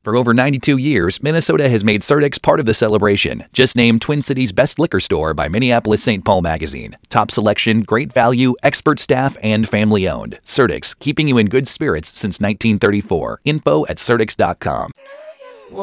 For over 92 years, Minnesota has made Surdyk's part of the celebration. Just named Twin Cities' best liquor store by Minneapolis-St. Paul Magazine. Top selection, great value, expert staff, and family-owned. Surdyk's, keeping you in good spirits since 1934. Info at surdyks.com.